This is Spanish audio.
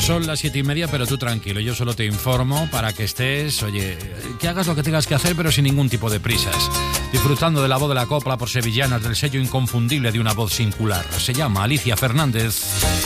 Son las 7:30, pero tú tranquilo, yo solo te informo para que estés, oye, que hagas lo que tengas que hacer, pero sin ningún tipo de prisas. Disfrutando de la voz de la copla por sevillanas, del sello inconfundible de una voz singular. Se llama Alicia Fernández.